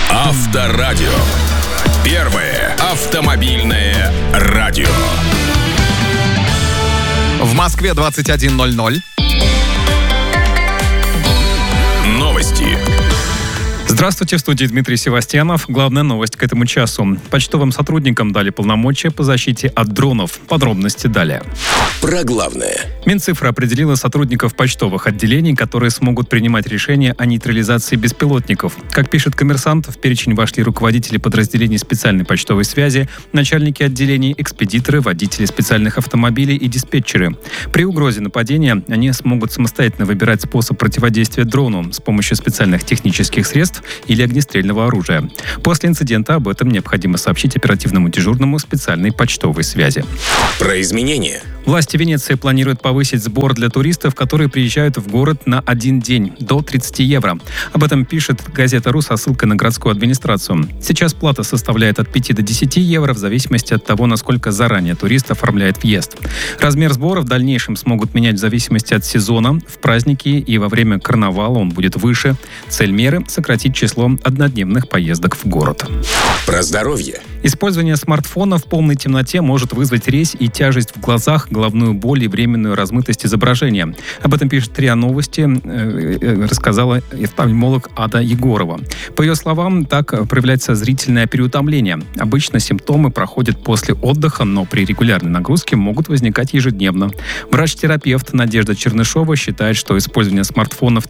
Авторадио. Первое автомобильное радио. В Москве 21:00. Новости. Здравствуйте, в студии Дмитрий Севастьянов. Главная новость к этому часу. Почтовым сотрудникам дали полномочия по защите от дронов. Подробности далее. Про главное. Минцифра определила сотрудников почтовых отделений, которые смогут принимать решения о нейтрализации беспилотников. Как пишет «Коммерсант», в перечень вошли руководители подразделений специальной почтовой связи, начальники отделений, экспедиторы, водители специальных автомобилей и диспетчеры. При угрозе нападения они смогут самостоятельно выбирать способ противодействия дрону с помощью специальных технических средств или огнестрельного оружия. После инцидента об этом необходимо сообщить оперативному дежурному специальной почтовой связи. Про изменения. Власти Венеции планируют повысить сбор для туристов, которые приезжают в город на один день, до 30 евро. Об этом пишет газета «Ру» со ссылкой на городскую администрацию. Сейчас плата составляет от 5 до 10 евро в зависимости от того, насколько заранее турист оформляет въезд. Размер сбора в дальнейшем смогут менять в зависимости от сезона. В праздники и во время карнавала он будет выше. Цель меры – сократить число однодневных поездок в город. Про здоровье. Использование смартфона в полной темноте может вызвать резь и тяжесть в глазах, головную боль и временную размытость изображения. Об этом пишет РИА Новости, рассказала офтальмолог Ада Егорова. По ее словам, так проявляется зрительное переутомление. Обычно симптомы проходят после отдыха, но при регулярной нагрузке могут возникать ежедневно. Врач-терапевт Надежда Чернышова считает, что использование смартфона в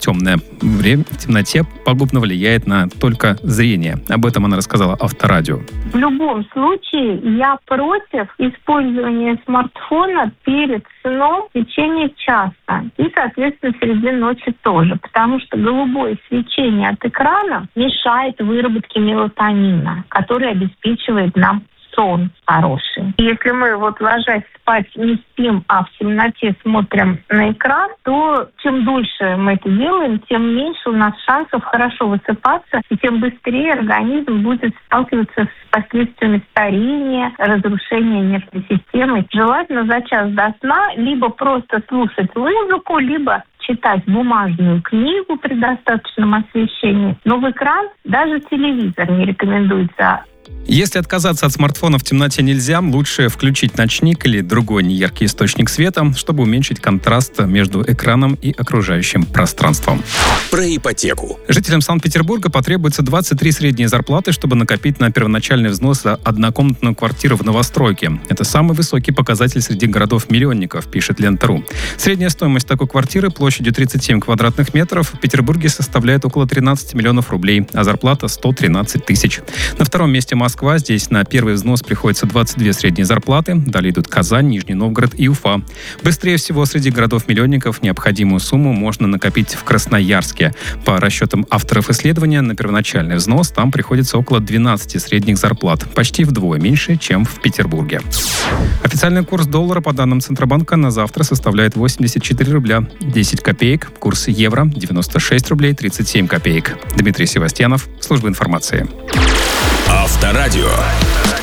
темноте пагубно влияет на только зрение. Об этом она рассказала Авторадио. В любом случае, я против использования смартфона перед сном в течение часа. И, соответственно, среди ночи тоже. Потому что голубое свечение от экрана мешает выработке мелатонина, который обеспечивает нам сон хороший. Если мы ложась спать не спим, а в темноте смотрим на экран, то чем дольше мы это делаем, тем меньше у нас шансов хорошо высыпаться, и тем быстрее организм будет сталкиваться с последствиями старения, разрушения нервной системы. Желательно за час до сна либо просто слушать музыку, либо читать бумажную книгу при достаточном освещении. Но в экран даже телевизор не рекомендуется. Если отказаться от смартфона в темноте нельзя, лучше включить ночник или другой неяркий источник света, чтобы уменьшить контраст между экраном и окружающим пространством. Про ипотеку. Жителям Санкт-Петербурга потребуется 23 средние зарплаты, чтобы накопить на первоначальный взнос за однокомнатную квартиру в новостройке. Это самый высокий показатель среди городов-миллионников, пишет Лента.ру. Средняя стоимость такой квартиры площадью 37 квадратных метров в Петербурге составляет около 13 миллионов рублей, а зарплата 113 тысяч. На втором месте Москва. Здесь на первый взнос приходится 22 средние зарплаты. Далее идут Казань, Нижний Новгород и Уфа. Быстрее всего среди городов-миллионников необходимую сумму можно накопить в Красноярске. По расчетам авторов исследования, на первоначальный взнос там приходится около 12 средних зарплат. Почти вдвое меньше, чем в Петербурге. Официальный курс доллара по данным Центробанка на завтра составляет 84 рубля 10 копеек. Курс евро 96 рублей 37 копеек. Дмитрий Севастьянов, служба информации. Авторадио.